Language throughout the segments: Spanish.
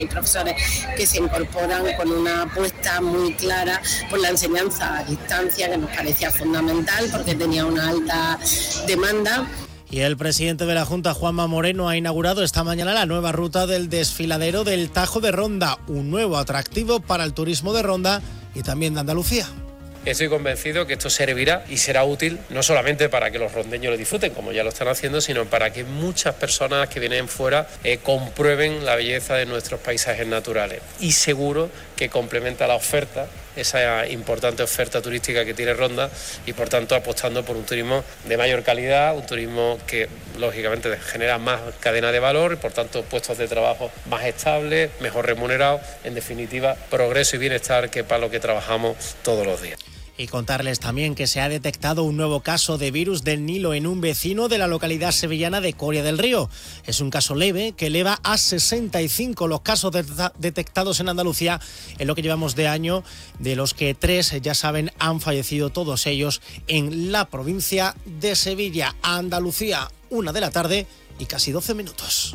Hay profesores que se incorporan con una apuesta muy clara por la enseñanza a distancia, que nos parecía fundamental porque tenía una alta demanda. Y el presidente de la Junta, Juanma Moreno, ha inaugurado esta mañana la nueva ruta del desfiladero del Tajo de Ronda, un nuevo atractivo para el turismo de Ronda y también de Andalucía. Estoy convencido que esto servirá y será útil no solamente para que los rondeños lo disfruten, como ya lo están haciendo, sino para que muchas personas que vienen fuera comprueben la belleza de nuestros paisajes naturales. Y seguro que complementa la oferta, esa importante oferta turística que tiene Ronda, y por tanto apostando por un turismo de mayor calidad, un turismo que lógicamente genera más cadena de valor y por tanto puestos de trabajo más estables, mejor remunerados, en definitiva progreso y bienestar, que para lo que trabajamos todos los días. Y contarles también que se ha detectado un nuevo caso de virus del Nilo en un vecino de la localidad sevillana de Coria del Río. Es un caso leve que eleva a 65 los casos detectados en Andalucía en lo que llevamos de año, de los que 3, ya saben, han fallecido todos ellos en la provincia de Sevilla. Andalucía, 1 de la tarde y casi 12 minutos.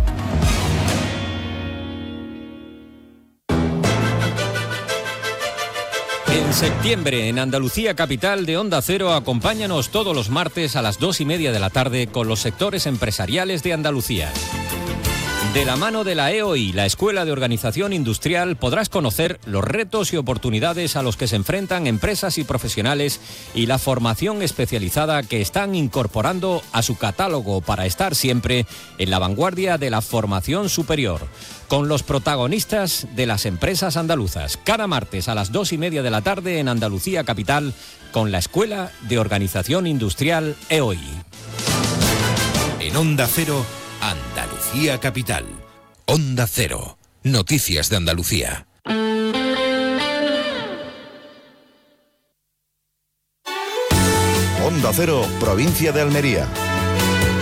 En septiembre, en Andalucía Capital de Onda Cero, acompáñanos todos los martes a las 2:30 de la tarde con los sectores empresariales de Andalucía. De la mano de la EOI, la Escuela de Organización Industrial, podrás conocer los retos y oportunidades a los que se enfrentan empresas y profesionales y la formación especializada que están incorporando a su catálogo para estar siempre en la vanguardia de la formación superior, con los protagonistas de las empresas andaluzas. Cada martes a las 2:30 de la tarde en Andalucía Capital con la Escuela de Organización Industrial EOI. En Onda Cero, Andalucía Capital. Onda Cero. Noticias de Andalucía. Onda Cero, provincia de Almería.